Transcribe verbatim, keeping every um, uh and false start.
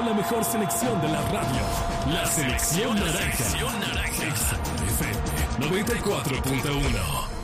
la mejor selección de la radio. La Selección Naranja. Exa F M noventa y cuatro punto uno.